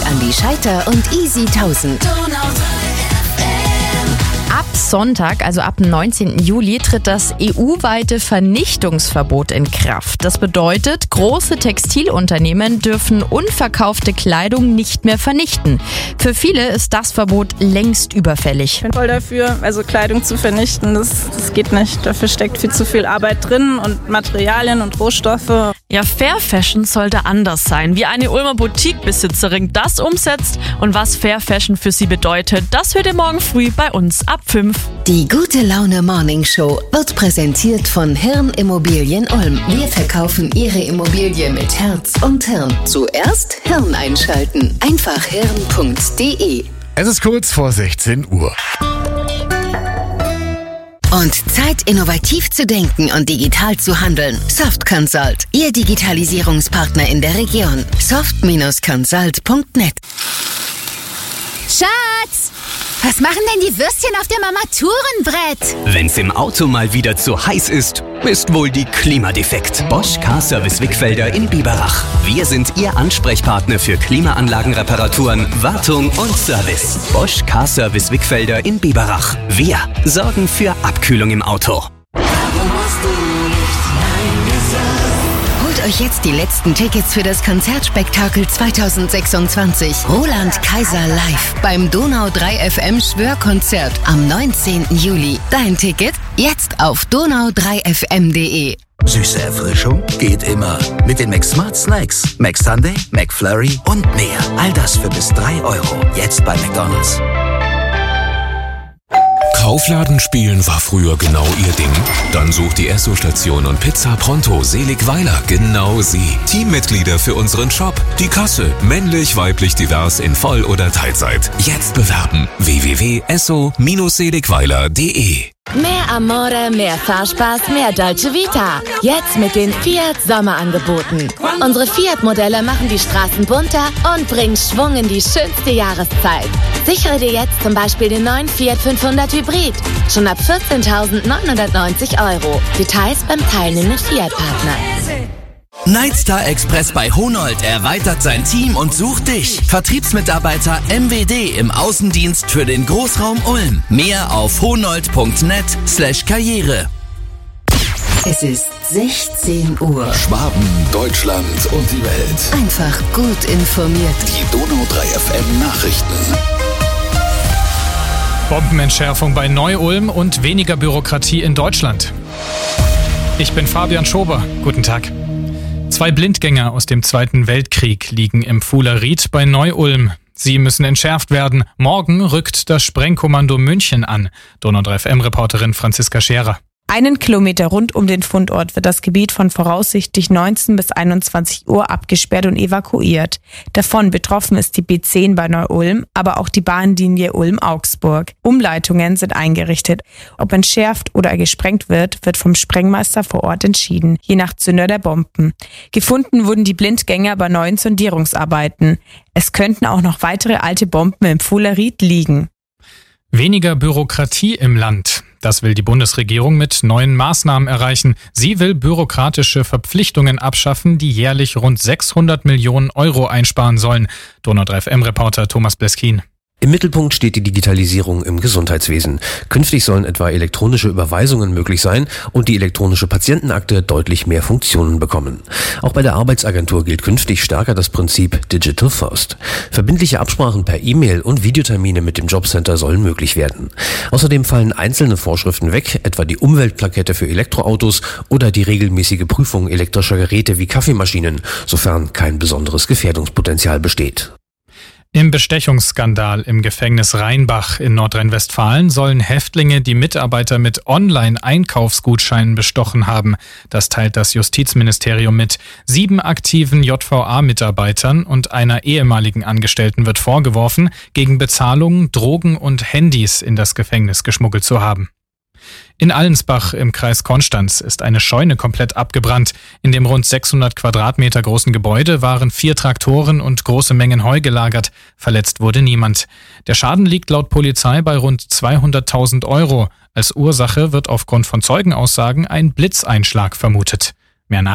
Andi Scheiter und Easy 1000. Ab Sonntag, also ab dem 19. Juli, tritt das EU-weite Vernichtungsverbot in Kraft. Das bedeutet, große Textilunternehmen dürfen unverkaufte Kleidung nicht mehr vernichten. Für viele ist das Verbot längst überfällig. Ich bin voll dafür, also Kleidung zu vernichten, das geht nicht. Dafür steckt viel zu viel Arbeit drin und Materialien und Rohstoffe. Ja, Fair Fashion sollte anders sein. Wie eine Ulmer Boutique-Besitzerin das umsetzt und was Fair Fashion für sie bedeutet, das hört ihr morgen früh bei uns ab 5. Die Gute Laune Morning Show wird präsentiert von Hirn Immobilien Ulm. Wir verkaufen Ihre Immobilie mit Herz und Hirn. Zuerst Hirn einschalten. Einfach hirn.de. Es ist kurz vor 16 Uhr. Und Zeit, innovativ zu denken und digital zu handeln. Soft Consult, Ihr Digitalisierungspartner in der Region. soft-consult.net. Schatz, was machen denn die Würstchen auf dem Armaturenbrett? Wenn's im Auto mal wieder zu heiß ist wohl die Klimadefekt. Bosch Car Service Wickfelder in Biberach. Wir sind Ihr Ansprechpartner für Klimaanlagenreparaturen, Wartung und Service. Bosch Car Service Wickfelder in Biberach. Wir sorgen für Abkühlung im Auto. Holt euch jetzt die letzten Tickets für das Konzertspektakel 2026. Roland Kaiser live beim Donau 3 FM Schwörkonzert am 19. Juli. Dein Ticket jetzt auf donau3fm.de. Süße Erfrischung geht immer. Mit den Mac Smart Snacks. Mac Sunday, Mac Flurry und mehr. All das für bis 3 Euro. Jetzt bei McDonald's. Kaufladenspielen war früher genau ihr Ding? Dann sucht die Esso-Station und Pizza Pronto Seligweiler genau Sie. Teammitglieder für unseren Shop. Die Kasse. Männlich, weiblich, divers in Voll- oder Teilzeit. Jetzt bewerben. www.esso-seligweiler.de. Mehr Amore, mehr Fahrspaß, mehr Dolce Vita. Jetzt mit den Fiat Sommerangeboten. Unsere Fiat-Modelle machen die Straßen bunter und bringen Schwung in die schönste Jahreszeit. Sichere dir jetzt zum Beispiel den neuen Fiat 500 Hybrid. Schon ab 14.990 €. Details beim teilnehmenden Fiat-Partner. Nightstar Express bei Honold erweitert sein Team und sucht dich. Vertriebsmitarbeiter MWD im Außendienst für den Großraum Ulm. Mehr auf honold.net/Karriere. Es ist 16 Uhr. Schwaben, Deutschland und die Welt. Einfach gut informiert. Die Donau 3 FM Nachrichten. Bombenentschärfung bei Neu-Ulm und weniger Bürokratie in Deutschland. Ich bin Fabian Schober. Guten Tag. 2 Blindgänger aus dem Zweiten Weltkrieg liegen im Fuhler-Ried bei Neu-Ulm. Sie müssen entschärft werden. Morgen rückt das Sprengkommando München an. Donau 3 FM-Reporterin Franziska Scherer. 1 Kilometer rund um den Fundort wird das Gebiet von voraussichtlich 19 bis 21 Uhr abgesperrt und evakuiert. Davon betroffen ist die B10 bei Neu-Ulm, aber auch die Bahnlinie Ulm-Augsburg. Umleitungen sind eingerichtet. Ob entschärft oder gesprengt wird, wird vom Sprengmeister vor Ort entschieden, je nach Zünder der Bomben. Gefunden wurden die Blindgänger bei neuen Sondierungsarbeiten. Es könnten auch noch weitere alte Bomben im Fuhler-Ried liegen. Weniger Bürokratie im Land. Das will die Bundesregierung mit neuen Maßnahmen erreichen. Sie will bürokratische Verpflichtungen abschaffen, die jährlich rund 600 Millionen € einsparen sollen. Donau 3 FM-Reporter Thomas Bleskin. Im Mittelpunkt steht die Digitalisierung im Gesundheitswesen. Künftig sollen etwa elektronische Überweisungen möglich sein und die elektronische Patientenakte deutlich mehr Funktionen bekommen. Auch bei der Arbeitsagentur gilt künftig stärker das Prinzip Digital First. Verbindliche Absprachen per E-Mail und Videotermine mit dem Jobcenter sollen möglich werden. Außerdem fallen einzelne Vorschriften weg, etwa die Umweltplakette für Elektroautos oder die regelmäßige Prüfung elektrischer Geräte wie Kaffeemaschinen, sofern kein besonderes Gefährdungspotenzial besteht. Im Bestechungsskandal im Gefängnis Rheinbach in Nordrhein-Westfalen sollen Häftlinge die Mitarbeiter mit Online-Einkaufsgutscheinen bestochen haben. Das teilt das Justizministerium mit. 7 aktiven JVA-Mitarbeitern und einer ehemaligen Angestellten wird vorgeworfen, gegen Bezahlung Drogen und Handys in das Gefängnis geschmuggelt zu haben. In Allensbach im Kreis Konstanz ist eine Scheune komplett abgebrannt. In dem rund 600 Quadratmeter großen Gebäude waren 4 Traktoren und große Mengen Heu gelagert. Verletzt wurde niemand. Der Schaden liegt laut Polizei bei rund 200.000 €. Als Ursache wird aufgrund von Zeugenaussagen ein Blitzeinschlag vermutet. Mehr